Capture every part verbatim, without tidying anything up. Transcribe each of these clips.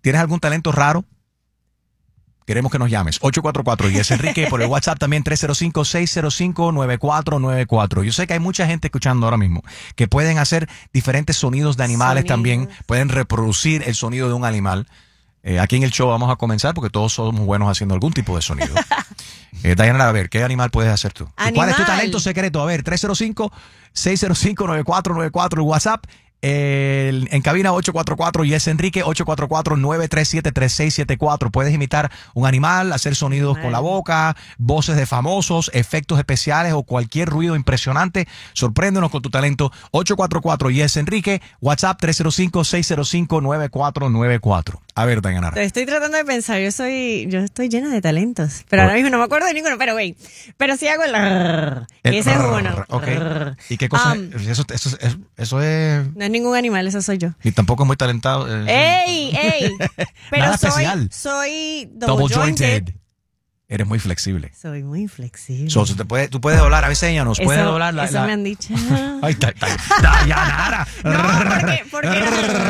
¿Tienes algún talento raro? Queremos que nos llames. ocho cuatro cuatro y es Enrique. Por el WhatsApp también tres cero cinco, seis cero cinco, nueve cuatro nueve cuatro. Yo sé que hay mucha gente escuchando ahora mismo que pueden hacer diferentes sonidos de animales. Sonidos. También. Pueden reproducir el sonido de un animal. Eh, aquí en el show vamos a comenzar porque todos somos buenos haciendo algún tipo de sonido. eh, Diana, a ver, ¿qué animal puedes hacer tú? ¿Y cuál es tu talento secreto? A ver, tres cero cinco, seis cero cinco, nueve cuatro nueve cuatro el WhatsApp. El, en cabina ocho cuatro cuatro y es Enrique ocho cuatro cuatro, nueve tres siete, tres seis siete cuatro. Puedes imitar un animal, hacer sonidos con la boca, voces de famosos, efectos especiales o cualquier ruido impresionante. Sorpréndenos con tu talento. ocho cuatro cuatro y es Enrique. WhatsApp tres cero cinco, seis cero cinco, nueve cuatro nueve cuatro. A ver, Dayanara. Estoy tratando de pensar. Yo soy, yo estoy llena de talentos, pero oh. ahora mismo no me acuerdo de ninguno. Pero güey, pero sí hago el, el ese es uno. Okay. ¿Y qué cosa? Um, eso, eso, eso, eso es. No es ningún animal, eso soy yo. Y tampoco es muy talentado. Eh, ¡Ey, ey! Pero Nada soy, especial. soy double, double jointed. jointed. Eres muy flexible. Soy muy flexible. So, so te puede, tú puedes doblar, a veces enséñanos, eso, puedes doblar la... Eso la... me han dicho. Ay, está, está, Dayanara. No, porque... porque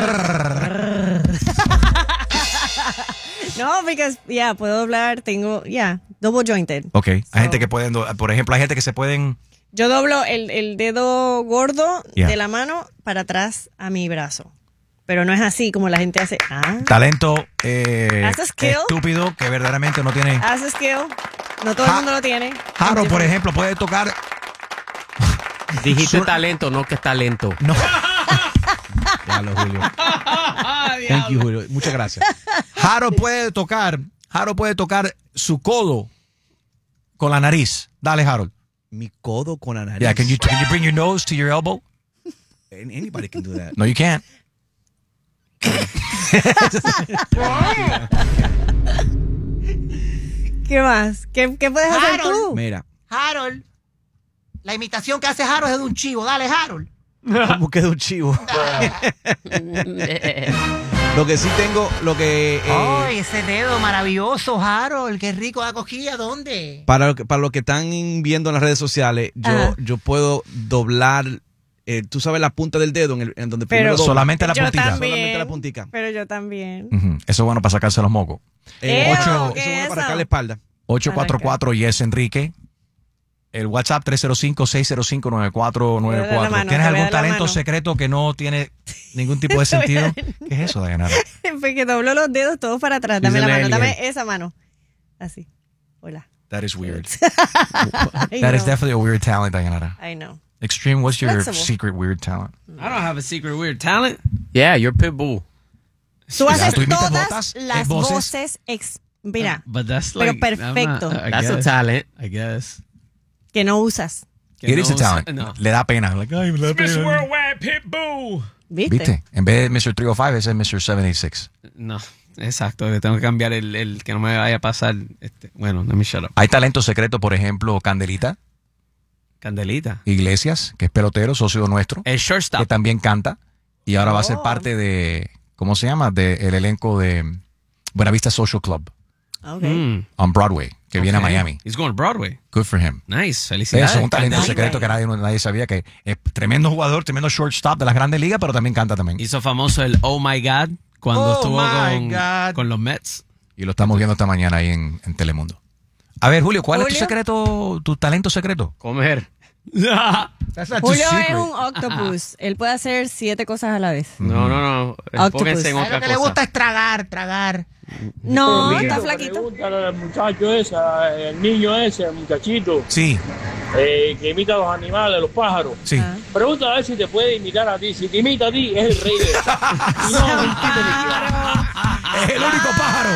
no, porque, ya, yeah, puedo doblar, tengo, ya, yeah, double jointed. Ok, hay so, gente que pueden, por ejemplo, hay gente que se pueden... Yo doblo el, el dedo gordo yeah. de la mano para atrás a mi brazo. Pero no es así como la gente hace. Ah. Talento eh, skill. estúpido que verdaderamente no tiene. Hace skill. No todo ha el mundo lo tiene. Jaro, por ejemplo, puede tocar. Dijiste Sur... talento, no que es talento. No. Diablo, Julio. Thank you, Julio. Muchas gracias. Jaro puede tocar. Jaro puede tocar su codo con la nariz. Dale, Harold. Mi codo con la nariz. Yeah, can you, can you bring your nose to your elbow? Anybody can do that. No, you can't. ¿Qué más? ¿Qué, qué puedes Harold, hacer tú? Mira. Harold, la imitación que hace Harold es de un chivo. Dale, Harold. ¿Cómo que de un chivo? Lo que sí tengo, lo que... Eh, oh, ese dedo maravilloso, Harold. Qué rico la cogía. ¿Dónde? Para lo que, para lo que están viendo en las redes sociales, yo, yo puedo doblar... Eh, tú sabes la punta del dedo en, el, en donde pero primero dobla. solamente la puntita. También, solamente la puntica. Pero yo también. Uh-huh. Eso es bueno para sacarse los mocos. Eh, Ew, ocho, ¿qué eso es bueno es para eso? sacar la espalda. ocho cuatro cuatro y es Enrique. El WhatsApp tres cero cinco, seis cero cinco, nueve cuatro nueve cuatro. ¿Tienes algún talento secreto que no tiene ningún tipo de sentido? ¿Qué es eso, Dayanara? Porque doblo los dedos todos para atrás. Dame la mano, dame esa mano. Así. Hola. That is weird. That know. is definitely a weird talent, Dayanara. I know. Extreme, what's your Flexible. secret weird talent? I don't have a secret weird talent. Yeah, you're Pitbull. Tú haces ¿Tú imitas todas botas? las ¿Voces? voces, ex, mira, But that's pero like, perfecto. Not, that's guess, a talent, I guess. Que no usas. Que It no is a talent. No. Le da pena. Like, ay, me da Miss pena. Worldwide Pitbull. ¿Viste? ¿Viste? En vez de mister three oh five, ese es mister seven eight six. No, exacto. Le tengo que cambiar el, el que no me vaya a pasar. Este. Bueno, let me shut up. Hay talento secreto, por ejemplo, Candelita. Candelita. Iglesias, que es pelotero, socio nuestro. El shortstop. Que también canta. Y ahora oh. va a ser parte de, ¿cómo se llama? Del elenco de Buenavista Social Club. Okay. Mm. On Broadway, que okay. viene a Miami. He's going to Broadway. Good for him. Nice, felicidades. Eso es un talento Candelita. secreto que nadie, nadie sabía, que es tremendo jugador, tremendo shortstop de las grandes ligas, pero también canta también. Hizo famoso el Oh My God cuando oh estuvo con, God. con los Mets. Y lo estamos viendo esta mañana ahí en, en Telemundo. A ver, Julio, ¿cuál Julio? es tu secreto, tu talento secreto? Comer. Julio es un octopus. Él puede hacer siete cosas a la vez. No, no, no. Enfóquense en A otra lo que le cosa. gusta es tragar, tragar. No, Mira, está lo que flaquito. le gusta al muchacho ese, el niño ese, el muchachito, Sí, eh, que imita a los animales, los pájaros. sí. Ah. Pregunta a ver si te puede imitar a ti. Si te imita a ti, es el rey de eso. Y no, es un tipo Es el único pájaro.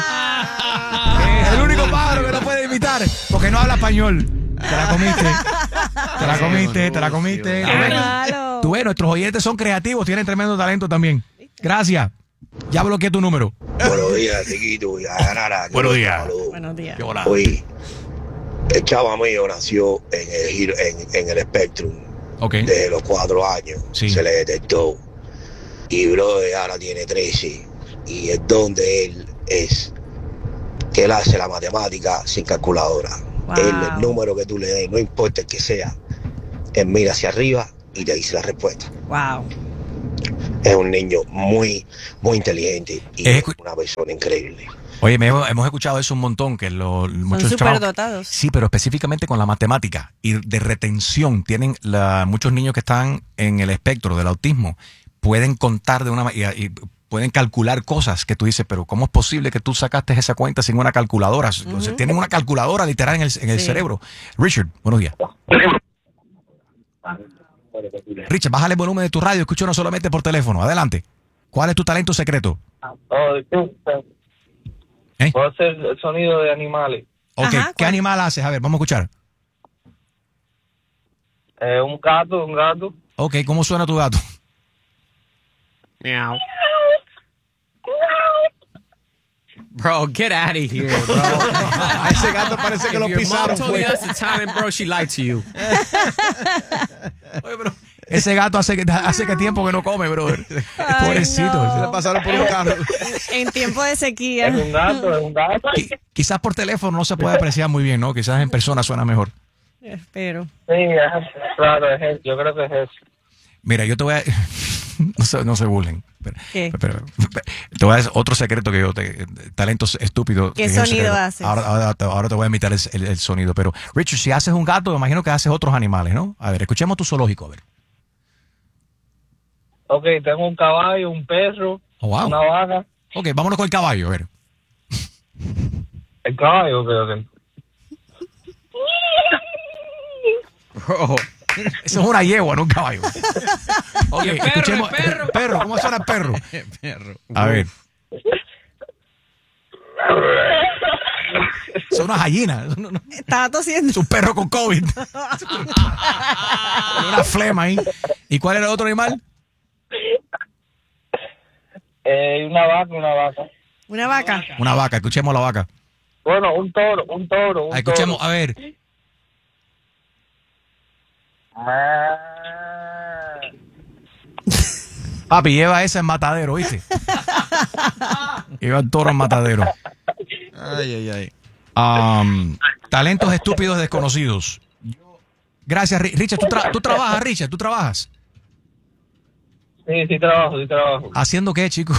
Es el único pájaro que no puede imitar porque no habla español. Te la comiste. Te la comiste, te la comiste. Qué malo. Tú ves, nuestros oyentes son creativos, tienen tremendo talento también. Gracias. Ya bloqueé tu número. Buenos días, chiquito. Ya, nada, Buenos días. Buenos días. Qué volada. Oye, el chavo mío nació en el, giro- en, en el Spectrum Ok. desde los cuatro años. Sí. Se le detectó. Y bro, ahora tiene trece. Y el don de él es que él hace la matemática sin calculadora. Wow. Él, el número que tú le des, no importa el que sea, él mira hacia arriba y te dice la respuesta. Wow. es un niño muy, muy inteligente y Es es escu- una persona increíble. Oye, me hemos, hemos escuchado eso un montón, que los muchos chamacos- superdotados. Sí, pero específicamente con la matemática y de retención. Tienen la, muchos niños que están en el espectro del autismo, pueden contar de una manera y, y pueden calcular cosas que tú dices, pero ¿cómo es posible que tú sacaste esa cuenta sin una calculadora? O sea, tienen una calculadora literal en el, en el Sí. cerebro. Richard, buenos días. Richard, bájale el volumen de tu radio, escucho no solamente por teléfono. Adelante. ¿Cuál es tu talento secreto? Oh, disculpe. ¿Eh? Puedo hacer el sonido de animales. Ok, Ajá, ¿qué ¿cuál? animal haces? A ver, vamos a escuchar. Eh, un gato, un gato. Ok, ¿cómo suena tu gato? Meow. Bro, get out of here, bro. A ese gato parece que If lo your mom pisaron. told fue. you that's the talent, bro, she lied to you. Oye, pero ese gato hace que, hace que tiempo que no come, brother. Ay, Pobrecito. no. Se le pasaron por un carro. En tiempo de sequía. Es un gato, es un gato. Qui- Quizás por teléfono no se puede apreciar muy bien, ¿no? Quizás en persona suena mejor. Espero. Sí, es- claro, es eso. Yo creo que es eso. Mira, yo te voy a... No se, no se burlen. Pero- ¿Qué? pero- pero- te voy a decir otro secreto que yo te... Talentos estúpidos. ¿Qué que es un sonido secreto. haces? Ahora, ahora, te- ahora te voy a imitar el, el- el sonido. Pero, Richard, si haces un gato, me imagino que haces otros animales, ¿no? A ver, escuchemos tu zoológico, a ver. Ok, tengo un caballo, un perro, Oh, wow. una vaca. Ok, vámonos con el caballo, a ver. El caballo, creo que. Bro. Eso es una yegua, no un caballo. Ok, Y el perro, escuchemos... el perro. perro, ¿cómo suena el perro? Perro. A ver. Son unas gallinas. No, no. Estaba tosiendo. Es un perro con COVID. Con una flema ahí. ¿Y cuál era el otro animal? Eh, una vaca, una vaca. Una vaca. Una vaca. Escuchemos la vaca. Bueno, un toro, un toro, un Ah, escuchemos, toro. a ver. Ah. Papi, lleva esa en matadero, ¿viste? Lleva el toro en matadero. Ay, ay, ay. Um, talentos estúpidos desconocidos. Gracias, Ri- Richard. ¿Tú, tra- tú trabajas, Richard? ¿Tú trabajas? Sí, sí trabajo, sí trabajo. ¿Haciendo qué, chico?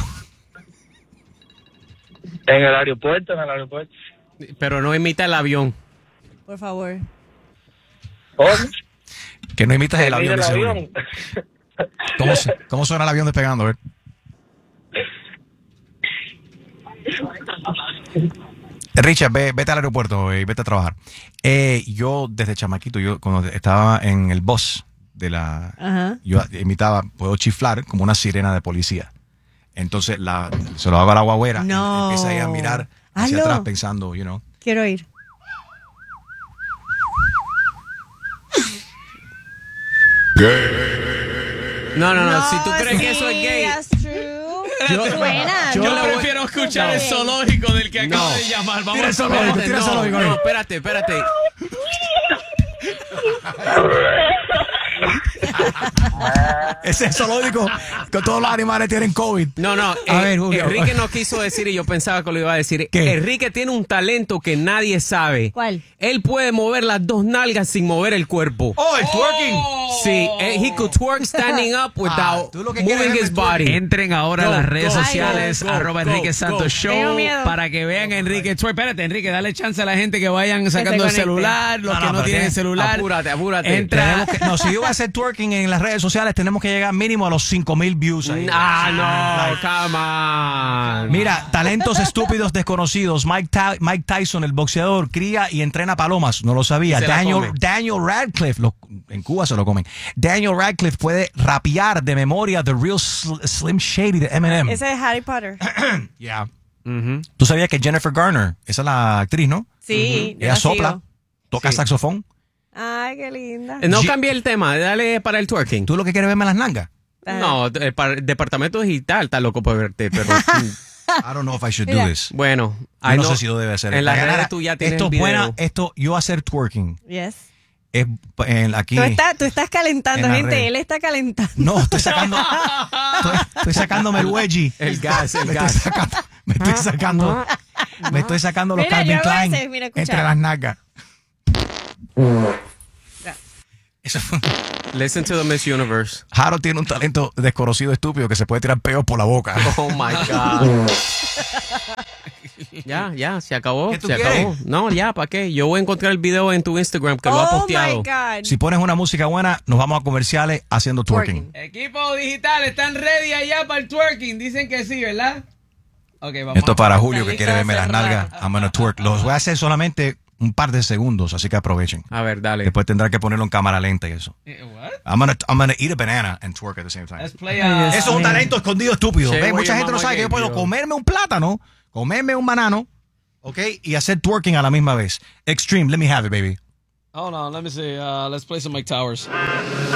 En el aeropuerto, en el aeropuerto. Pero no imita el avión. Por favor. ¿Cómo? Que no imitas el avión. Mira de el seguro. avión. ¿Cómo, su- ¿Cómo suena el avión despegando? A ver. Richard, ve- vete al aeropuerto y vete a trabajar. Eh, yo, desde chamaquito, yo cuando estaba en el bus de la... Ajá. Yo imitaba, puedo chiflar como una sirena de policía. Entonces la, se lo hago a la guagüera No. y empieza ahí a mirar hacia Hazlo. atrás pensando, you know. Quiero ir. No, no, no. Si tú crees que eso es sí, gay. that's true. Suena. Yo no. prefiero escuchar el No. zoológico del que acabo No. de llamar. Vamos Tira el a zoológico, espérate, tira el no, zoológico, no, ahí. espérate, espérate. Ese es zoológico que todos los animales tienen COVID. No, no. A eh, ver, Julio. Enrique no quiso decir y yo pensaba que lo iba a decir. ¿Qué? Enrique tiene un talento que nadie sabe. ¿Cuál? Él puede mover las dos nalgas sin mover el cuerpo. ¡Oh, el twerking! Sí, eh, he could twerk standing up Ah, without tú lo que quieres moving es his twerking. body. Entren ahora Go, a las redes go, sociales, go, arroba go, Enrique go. Santos Show, Tengo miedo. para que vean a Enrique Twerk. Espérate, Enrique, dale chance a la gente que vayan se sacando el conecte. celular, los No, que no, no pero tienen tiene- celular. Apúrate, apúrate. Entra. Tenemos que- no, si yo voy a hacer twerking en las redes sociales, tenemos que llegar mínimo a los cinco mil views ahí. Ah, no, come on. Mira, talentos estúpidos desconocidos. Mike, Ty- Mike Tyson, el boxeador, cría y entrena palomas. No lo sabía. Y se la Daniel, come. Daniel Radcliffe, lo- en Cuba se lo comen. Daniel Radcliffe puede rapear de memoria The Real Sl- Slim Shady de Eminem. Ese es Harry Potter. Yeah. Ujú. ¿Tú sabías que Jennifer Garner, esa es la actriz, ¿no? Sí. yo Ella la sopla, sigo. toca Sí. saxofón. Ay, qué linda. No Ye- cambie el tema, dale para el twerking. ¿Tú lo que quieres verme las nalgas? Ajá. No, el par- departamento digital está loco por verte, pero mm, I don't know if I should do Mira. this. bueno. Yo ahí no, sé si yo debe hacer. En las Diana, redes tú ya tienes esto es video. buena, esto, yo hacer twerking Yes. es en, aquí. Tú, estás, tú estás calentando, en la gente. red. Él está calentando. No, estoy sacando, estoy, estoy sacándome el wedgie. El gas, el me gas. Estoy sacando, me estoy sacando, me estoy sacando los Mira, Calvin yo hago Klein ese, mira, escucha. entre las nalgas. Eso fue- Listen to the Miss Universe. Harold tiene un talento desconocido estúpido que se puede tirar peos por la boca. Oh my God. Ya, ya, se acabó. ¿Qué tú se quieres? acabó. No, ya, ¿para qué? Yo voy a encontrar el video en tu Instagram que lo ha Oh my posteado. God. Si pones una música buena, nos vamos a comerciales haciendo twerking. Twerking. Equipo digital, ¿están ready allá para el twerking? Dicen que sí, ¿verdad? Ok, vamos. Esto a- para Julio que Está quiere verme las cerrado. nalgas. I'm gonna twerk. Los voy a hacer solamente un par de segundos, así que aprovechen. A ver, dale. Después tendrá que ponerlo en cámara lenta y eso. Eh, what? I'm gonna, I'm gonna eat a banana and twerk at the same time. Let's play Ay, a... Dios Eso es un talento escondido estúpido. Che, ¿Ves? güey, Mucha gente no mamá, sabe que que yo puedo Dios. comerme un plátano, comerme un banano, ¿ok? Y hacer twerking a la misma vez. Extreme, let me have it, baby. Hold on, let me see. Uh, let's play some Mike Towers.